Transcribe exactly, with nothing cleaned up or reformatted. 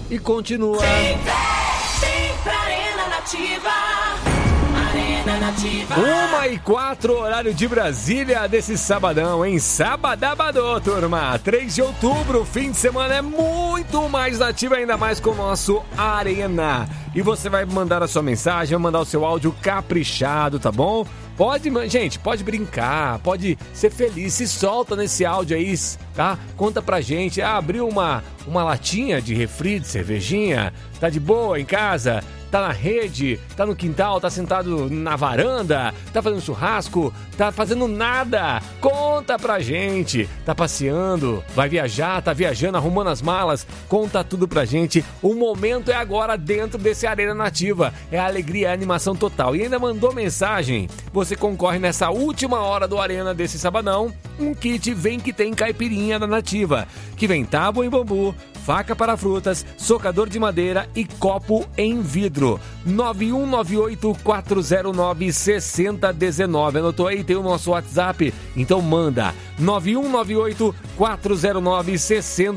e continua. Sempre, sempre Arena Nativa. Arena Nativa. Uma e quatro, horário de Brasília, desse sabadão, hein? Sabadabadô, turma. três de outubro, fim de semana é muito mais nativa, ainda mais com o nosso Arena. E você vai mandar a sua mensagem, vai mandar o seu áudio caprichado, tá bom? Pode, gente, pode brincar, pode ser feliz, se solta nesse áudio aí, tá? Conta pra gente, ah, abriu uma, uma latinha de refri, de cervejinha, tá de boa em casa? Tá na rede, tá no quintal, tá sentado na varanda, tá fazendo churrasco, tá fazendo nada. Conta pra gente. Tá passeando, vai viajar, tá viajando, arrumando as malas. Conta tudo pra gente. O momento é agora dentro desse Arena Nativa. É a alegria, é a animação total. E ainda mandou mensagem? Você concorre nessa última hora do Arena desse sabadão. Um kit Vem Que Tem Caipirinha da Nativa, que vem tábua em bambu, faca para frutas, socador de madeira e copo em vidro. nove um nove oito, quatro zero nove, seis zero um nove. Anotou aí? Tem o nosso WhatsApp? Então manda nove um nove oito, quatro zero nove, seis zero